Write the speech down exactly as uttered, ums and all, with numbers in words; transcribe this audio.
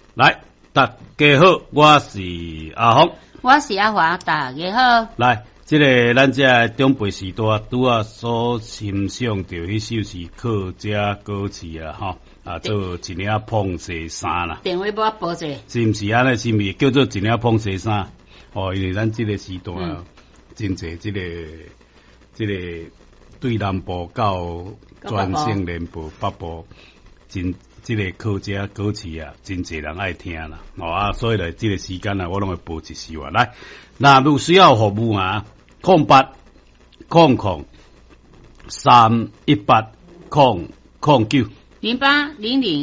来，大家好，我是阿峰， 我是阿华，大家好。 来，这个咱这中辈时代拄啊所欣赏到迄首是客家歌词啊，吼啊做一领碰色衫啦。 电话帮我报者， 是毋是安尼？是毋是叫做一领碰色衫？哦，因为咱这个时代啊，嗯、真侪这个这个对南部到全省南部北部真。这个客家歌词啊，真侪人爱听啦，哦啊，所以咧，这个时间啊，我拢会播一首啊。来，那如需要服务啊，空八空空三一八空空九零八零零。